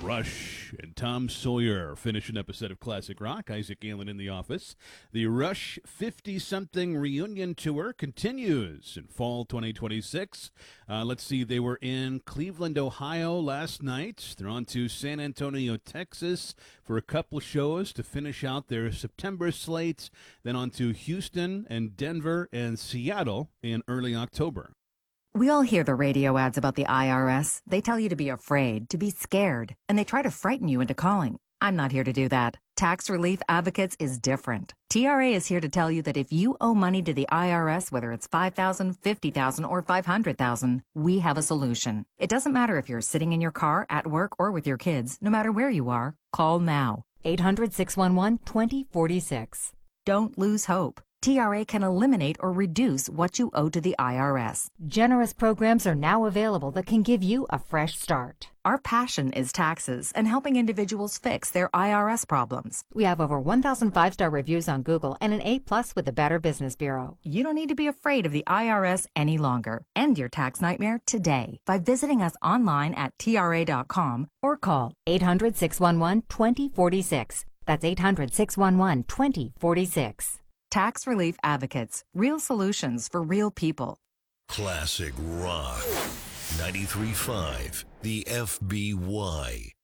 Rush and Tom Sawyer finish an episode of Classic Rock. Isaac Allen in the office. The Rush 50-something reunion tour continues in fall 2026. Let's see, they were in Cleveland, Ohio last night. They're on to San Antonio, Texas for a couple shows to finish out their September slate. Then on to Houston and Denver and Seattle in early October. We all hear the radio ads about the IRS. They tell you to be afraid, to be scared, and they try to frighten you into calling. I'm not here to do that. Tax Relief Advocates is different. TRA is here to tell you that if you owe money to the IRS, whether it's $5,000, $50,000, or $500,000, we have a solution. It doesn't matter if you're sitting in your car, at work, or with your kids. No matter where you are, call now. 800-611-2046. Don't lose hope. TRA can eliminate or reduce what you owe to the IRS. Generous programs are now available that can give you a fresh start. Our passion is taxes and helping individuals fix their IRS problems. We have over 1,000 5-star reviews on Google and an A+ with the Better Business Bureau. You don't need to be afraid of the IRS any longer. End your tax nightmare today by visiting us online at TRA.com or call 800-611-2046. That's 800-611-2046. Tax Relief Advocates. Real solutions for real people. Classic Rock 93.5, the FBY.